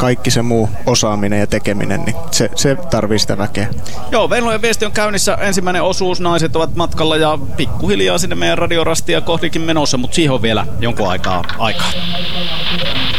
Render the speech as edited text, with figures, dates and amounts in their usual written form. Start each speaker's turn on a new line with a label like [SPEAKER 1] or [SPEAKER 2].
[SPEAKER 1] kaikki se muu osaaminen ja tekeminen, niin se tarvii sitä väkeä.
[SPEAKER 2] Joo, Venlojen viesti on käynnissä. Ensimmäinen osuus, naiset ovat matkalla ja pikkuhiljaa sinne meidän radiorastia kohdikin menossa, mutta siihen on vielä jonkun aikaa.